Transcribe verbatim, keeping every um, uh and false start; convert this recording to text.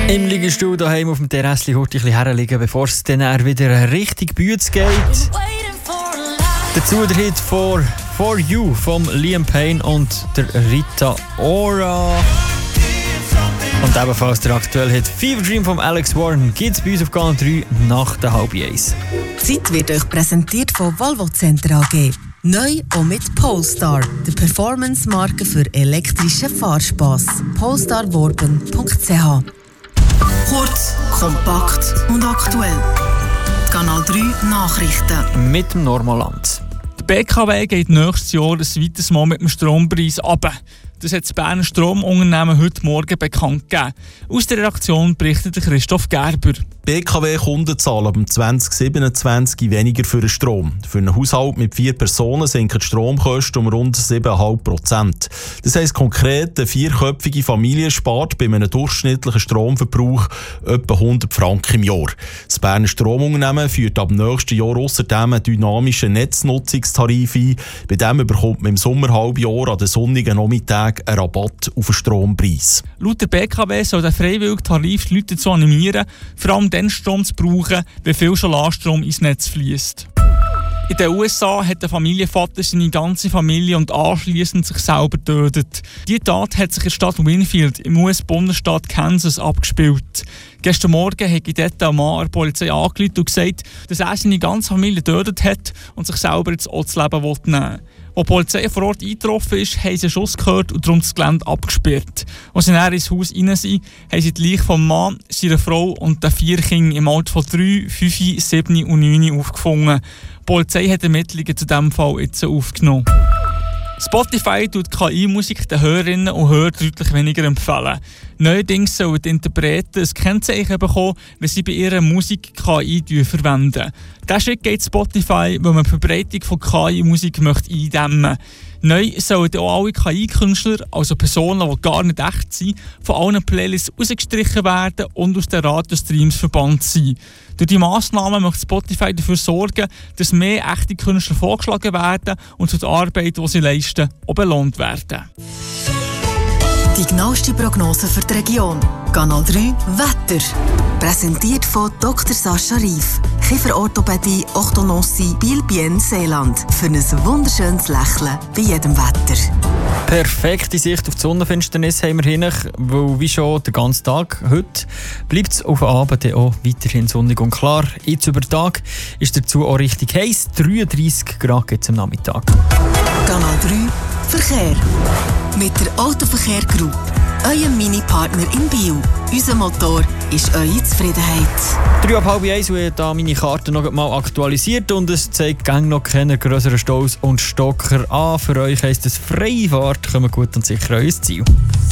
Im Liegestuhl daheim auf dem Terrassli kurz ein bisschen herlegen, bevor es dann wieder richtig Bütz geht. Dazu der Hit For, For You von Liam Payne und der Rita Ora. Und ebenfalls der aktuelle Hit Fever Dream von Alex Warren gibt es bei uns auf Kanal drei nach der halb eins. Die Zeit wird euch präsentiert von Volvo Center A G. Neu auch mit Polestar, der Performance-Marke für elektrischen Fahrspass. polestar worben punkt c h. Kurz, kompakt und aktuell. Kanal drei Nachrichten. Mit dem Normalland. Der B K W geht nächstes Jahr ein zweites Mal mit dem Strompreis runter. Das hat das Berner Stromunternehmen heute Morgen bekannt gegeben. Aus der Redaktion berichtet Christoph Gerber. B K W-Kunden zahlen ab zwanzig siebenundzwanzig weniger für den Strom. Für einen Haushalt mit vier Personen sinken die Stromkosten um rund sieben Komma fünf Prozent. Das heisst konkret, eine vierköpfige Familie spart bei einem durchschnittlichen Stromverbrauch etwa hundert Franken im Jahr. Das Berner Stromunternehmen führt ab nächsten Jahr außerdem einen dynamischen Netznutzungstarif ein. Bei dem bekommt man im Sommerhalbjahr an den sonnigen Nachmittagen einen Rabatt auf den Strompreis. Laut der B K W soll der freiwillige Tarif die Leute dazu animieren, vor allem den Strom zu brauchen, wenn viel Solarstrom ins Netz fließt. In den U S A hat der Familienvater seine ganze Familie und anschliessend sich selber getötet. Diese Tat hat sich in der Stadt Winfield im U S-Bundesstaat Kansas abgespielt. Gestern Morgen hat dort ein Mann der Polizei angerufen und gesagt, dass er seine ganze Familie getötet hat und sich selber jetzt auch das Leben nehmen will. Als die Polizei vor Ort eingetroffen ist, haben sie einen Schuss gehört und darum das Gelände abgesperrt. Als sie dann ins Haus rein sind, haben sie die Leiche vom Mann, seiner Frau und den vier Kindern im Alter von drei, fünf, sieben und neun aufgefunden. Die Polizei hat Ermittlungen zu diesem Fall jetzt aufgenommen. Spotify tut K I-Musik den Hörerinnen und Hörern deutlich weniger empfehlen. Neuerdings sollen die Interpreten ein Kennzeichen bekommen, wenn sie bei ihrer Musik K I verwenden. Diesen Schritt geht Spotify, weil man die Verbreitung von K I-Musik möchte eindämmen möchte. Neu sollen auch alle K I-Künstler, also Personen, die gar nicht echt sind, von allen Playlists rausgestrichen werden und aus den Radiostreams verbannt sein. Durch die Massnahmen möchte Spotify dafür sorgen, dass mehr echte Künstler vorgeschlagen werden und für die Arbeit, die sie leisten, auch belohnt werden. Die genaueste Prognose für die Region. Kanal drei Wetter. Präsentiert von Doktor Sascha Rief. Kieferorthopädie, Orthodontie, Biel-Bienne, Seeland. Für ein wunderschönes Lächeln bei jedem Wetter. Perfekte Sicht auf die Sonnenfinsternis haben wir hin, weil wie schon den ganzen Tag heute bleibt es auf den Abend auch weiterhin sonnig und klar. Jetzt über den Tag ist dazu auch richtig heiß. dreiunddreissig Grad gibt es am Nachmittag. Kanal drei Verkehr. Mit der Autoverkehr Group. Euer Mini-Partner in Biel. Unser Motor ist eure Zufriedenheit. Drei ab halb eins habe ich da meine Karte noch mal aktualisiert und es zeigt gang noch keine grösseren Staus und Stocker an. Für euch heisst es freie Fahrt, kommen gut und sicher an euer Ziel.